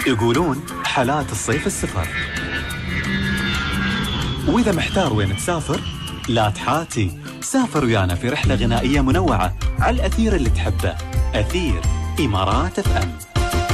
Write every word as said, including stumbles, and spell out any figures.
يقولون حالات الصيف السفر، وإذا محتار وين تسافر لا تحاتي، سافر ويانا في رحلة غنائية منوعة على الأثير اللي تحبه. أثير إمارات اف ام.